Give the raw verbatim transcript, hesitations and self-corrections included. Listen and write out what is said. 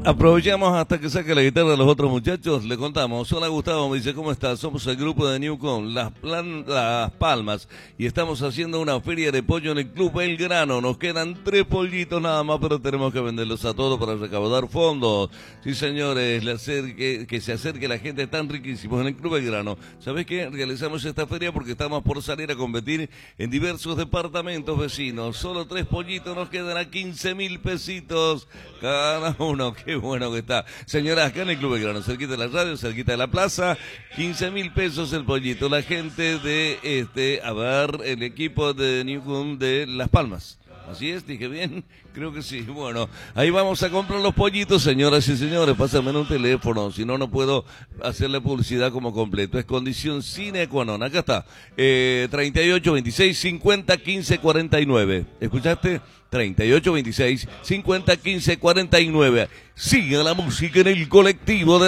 Aprovechamos hasta que saque la guitarra de los otros muchachos. Le contamos. Hola Gustavo, me dice, ¿cómo estás? Somos el grupo de Newcom, Las, Plan, Las Palmas, y estamos haciendo una feria de pollo en el Club Belgrano. Nos quedan tres pollitos nada más, pero tenemos que venderlos a todos para recaudar fondos. Sí, señores, le acerque, que se acerque la gente, tan riquísimos en el Club Belgrano. ¿Sabés qué? Realizamos esta feria porque estamos por salir a competir en diversos departamentos vecinos. Solo tres pollitos nos quedan a quince mil pesitos cada uno. Qué bueno que está. Señora, acá en el Club Belgrano, cerquita de la radio, cerquita de la plaza, quince mil pesos el pollito. La gente de, este, a ver, el equipo de Newcom de Las Palmas. Así es, dije bien, creo que sí. Bueno, ahí vamos a comprar los pollitos, señoras y señores. Pásenme un teléfono, si no, no puedo hacerle publicidad como completo. Es condición sine qua non. Acá está, eh, treinta y ocho veintiséis cincuenta quince cuarenta y nueve. ¿Escuchaste? treinta y ocho veintiséis cincuenta quince cuarenta y nueve. Siga la música en el colectivo de